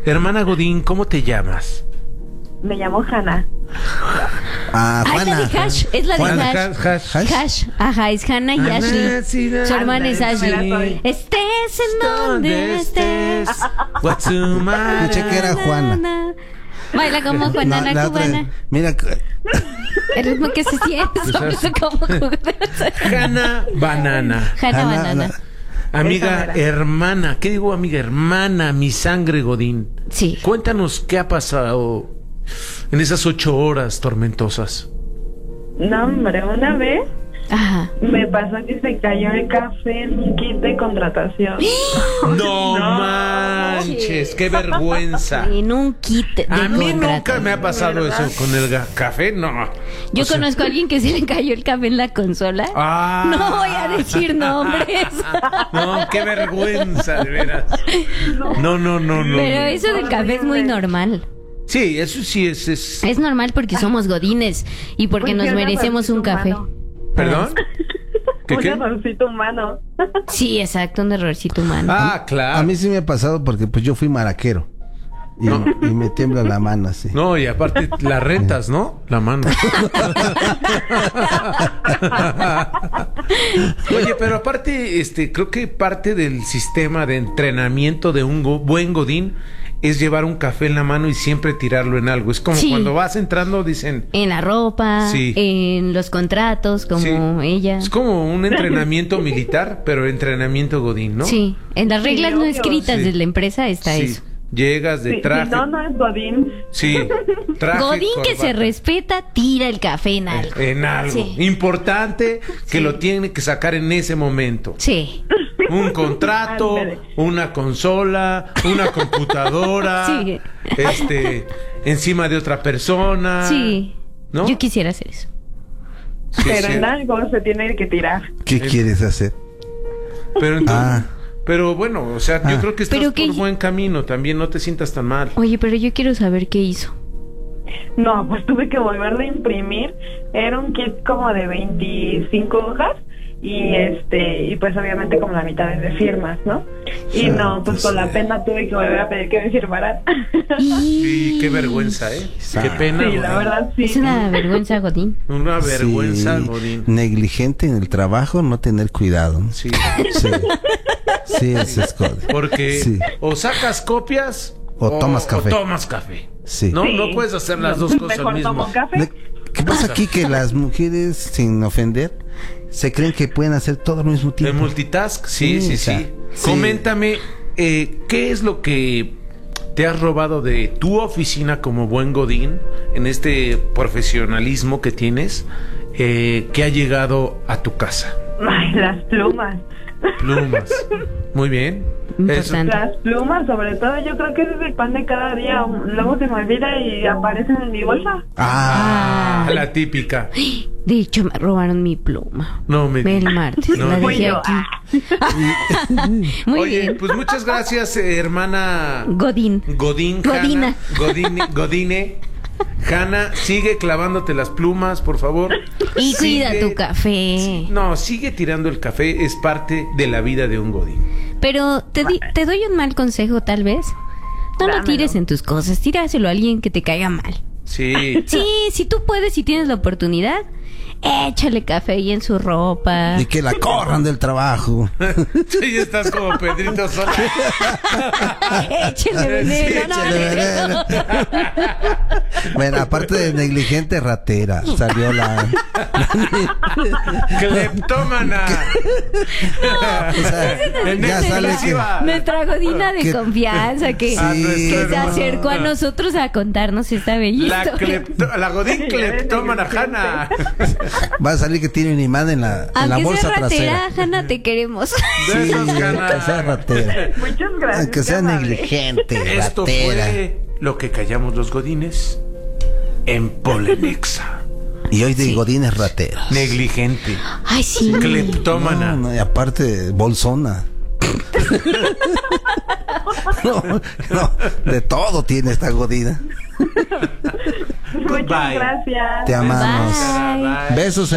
Hermana Godín, ¿cómo te llamas? Me llamo Hanna. Ah, Ah, es la Juana. de Hash, es la de Juana, Hash. Hash. Hash, ajá, es Hannah y Ashley. Su hermana es Ashley. Estés en donde estés. What's the matter? Escuché que era Juana. Baila como Juana No, la otra- cubana. Mira, El ritmo que se siente sobre su como cubana. Hanna Banana. Hannah Hannah, Banana. Amiga, Esa era. hermana. ¿Qué digo, amiga? Hermana, mi sangre Godín. Sí. Cuéntanos qué ha pasado en esas 8 horas tormentosas. No, hombre, una vez Ajá. me pasó que se cayó el café en un kit de contratación. No manches, qué vergüenza. En un kit de A mí nunca contrato. me ha pasado ¿Verdad? eso con el café, no. Yo O sea, conozco a alguien que se le cayó el café en la consola. Ah. No voy a decir nombres. No, qué vergüenza, de veras. No. Pero eso del café es muy normal. Sí, eso sí es. Es normal porque somos godines y porque Pues nos sí, merecemos un café. humano. ¿Perdón? ¿Qué, Un qué? errorcito humano. Sí, exacto, un errorcito humano. Ah, claro. a mí sí me ha pasado porque pues yo fui maraquero. Y, No. y me tiembla la mano así. No, y aparte las rentas, ¿no? La mano. Oye, pero aparte, creo que parte del sistema de entrenamiento de un buen godín es llevar un café en la mano y siempre tirarlo en algo. Es como Sí. cuando vas entrando, dicen, En la ropa, Sí. en los contratos, como sí, ella. es como un entrenamiento militar, pero entrenamiento godín, ¿no? Sí, en las reglas no obvio. escritas Sí. de la empresa está Sí. eso. Llegas de Sí, traje. si no, no es Godín. Sí, traje. Godín que se corbata. respeta, tira el café en algo. En algo. Sí. Importante que Sí. lo tiene que sacar en ese momento. Sí, Un contrato, Ándale. una consola, una computadora, Sí. Encima de otra persona. sí. ¿No? Yo quisiera hacer eso. Sí, Pero sí. en algo se tiene que tirar. ¿Qué quieres hacer? Pero entonces, Ah. pero bueno, o sea, yo Ah. creo que estás Pero por que- buen camino, también no te sientas tan mal. Oye, pero yo quiero saber qué hizo. No, pues tuve que volverlo a imprimir. Era un kit como de 25 hojas y pues obviamente como la mitad es de firmas, ¿no? Y no, pues con la pena tuve que volver a pedir que me firmaran. Sí, qué vergüenza, ¿eh? Qué pena. Sí, la Godín. verdad sí. Es una vergüenza, Godín. Una vergüenza, Sí, Godín. negligente en el trabajo, no tener cuidado. Sí. Sí, sí, ese es Godín. Porque Sí. o sacas copias O tomas café. O tomas café. Sí. No, Sí. no puedes hacer las dos cosas al Mejor mismo. tomo café. ¿Qué pasa aquí? Que las mujeres, sin ofender, se creen que pueden hacer todo al mismo ¿De tiempo. multitask? Sí, Sí, sí, o sea, sí. sí. Coméntame, ¿qué es lo que te has robado de tu oficina como buen godín en este profesionalismo que tienes que ha llegado a tu casa? Ay, las plumas. Plumas. Muy bien. Importante. Las plumas, sobre todo, yo creo que ese es el pan de cada día. Luego se me olvida y aparecen en mi bolsa. Ah, la típica. De hecho, me robaron mi pluma. No me El martes. No, la fui dejé yo. aquí. Muy Oye, bien. pues muchas gracias, hermana Godín. Godín. Godina. Godine. Hanna, sigue clavándote las plumas, por favor. Y cuida Sigue- tu café. No, sigue tirando el café, es parte de la vida de un godín. Pero te doy un mal consejo, tal vez. No lo Dámelo. tires en tus cosas, tíraselo a alguien que te caiga mal. Sí. Sí, si tú puedes y tienes la oportunidad, échale café ahí en su ropa. Y que la corran del trabajo. Sí, estás como Pedrito Sola. Échale veneno, no, échale no. Bueno, aparte de negligente, ratera. Salió la... Cleptómana. O sea, En ya sale que... exclusiva. Nuestra godina de Que- confianza que, Ah, que nuestra se hermana. acercó a nosotros a contarnos esta bella historia. La godín cleptómana Hanna. Va a salir que tiene un imán en la Aunque bolsa sea ratera, trasera. Hanna, te queremos. De esos, Sí, Hanna. que sea ratera. Muchas gracias. Que sea qué amable. negligente, Esto ratera. fue lo que callamos los godines en Polenexa. Y hoy de godines rateras. Negligente. Ay, sí. Cleptómana. No, y aparte, bolsona. no, de todo tiene esta godina. Muchas Goodbye. gracias. Te amamos. Bye. Besos.